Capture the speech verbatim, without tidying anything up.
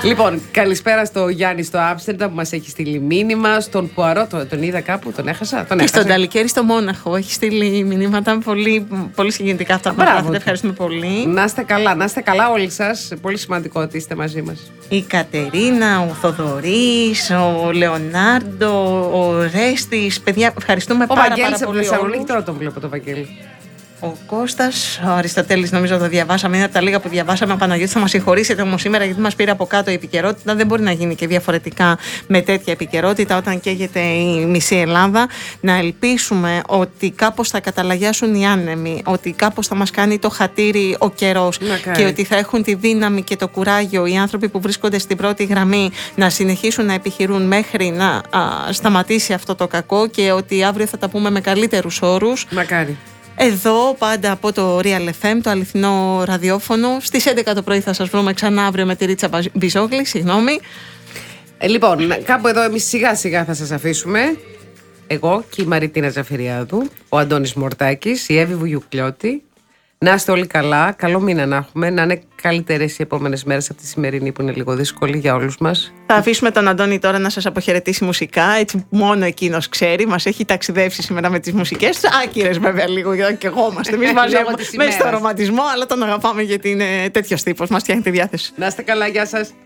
Λοιπόν, καλησπέρα στο Γιάννη στο Άμστερνταμ που μας έχει στείλει μήνυμα. Στον Πουαρό, τον, τον είδα κάπου, τον έχασα. Τον και έχασα. στον Ταλικέρι στο Μόναχο έχει στείλει μηνύματα. Πολύ, πολύ συγκινητικά αυτά που μας ευχαριστούμε πολύ. Να είστε καλά, να είστε καλά όλοι σας. Πολύ σημαντικό ότι είστε μαζί μας. Η Κατερίνα, ο Θοδωρής, ο Λεωνάρντο, ο Ρέστης. Παιδιά, ευχαριστούμε ο πάρα, Βαγγέλης πάρα πολύ. Ο Βαγγέλης από Θεσσαλονίκη, τώρα τον βλέπω το Βαγγέλη. Ο Κώστας, ο Αριστοτέλης, νομίζω το διαβάσαμε. Είναι από τα λίγα που διαβάσαμε. Ο Παναγιώτης, θα μας συγχωρήσετε όμως σήμερα γιατί μας πήρε από κάτω η επικαιρότητα. Δεν μπορεί να γίνει και διαφορετικά με τέτοια επικαιρότητα όταν καίγεται η μισή Ελλάδα. Να ελπίσουμε ότι κάπως θα καταλαγιάσουν οι άνεμοι, ότι κάπως θα μας κάνει το χατήρι ο καιρός και ότι θα έχουν τη δύναμη και το κουράγιο οι άνθρωποι που βρίσκονται στην πρώτη γραμμή να συνεχίσουν να επιχειρούν μέχρι να α, σταματήσει αυτό το κακό και ότι αύριο θα τα πούμε με καλύτερους όρους. Μακάρι. Εδώ πάντα από το Real εφ εμ, το αληθινό ραδιόφωνο. Στις έντεκα το πρωί θα σας βρούμε ξανά αύριο με τη Ρίτσα Μπιζόγλη. Συγγνώμη. Ε, λοιπόν, κάπου εδώ εμείς σιγά σιγά θα σας αφήσουμε. Εγώ και η Μαριτίνα Ζαφυριάδου, ο Αντώνης Μορτάκης, η Εύη Βουγιουκλιώτη. Να είστε όλοι καλά. Καλό μήνα να έχουμε. Να είναι καλύτερες οι επόμενες μέρες από τη σημερινή που είναι λίγο δύσκολη για όλους μας. Θα αφήσουμε τον Αντώνη τώρα να σας αποχαιρετήσει μουσικά. Έτσι μόνο εκείνος ξέρει. Μας έχει ταξιδεύσει σήμερα με τις μουσικές του. Άκυρες βέβαια λίγο, γιατί και εγώ είμαστε. Εμείς μαζί μέσα στο ρομαντισμό, αλλά τον αγαπάμε γιατί είναι τέτοιος τύπος. Μας φτιάχνει τη διάθεση. Να είστε καλά. Γεια σας.